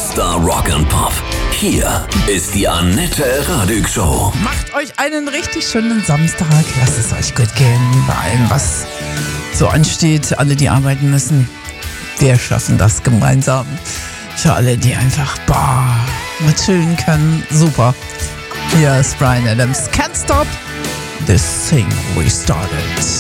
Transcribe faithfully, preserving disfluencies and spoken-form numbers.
Star Rock and Pop. Hier ist die Annette Radig Show. Macht euch einen richtig schönen Samstag. Lasst es euch gut gehen bei allem, was so ansteht. Alle, die arbeiten müssen. Wir schaffen das gemeinsam. Für alle, die einfach boah, mal chillen können. Super. Hier ist Bryan Adams. Can't stop this thing we started.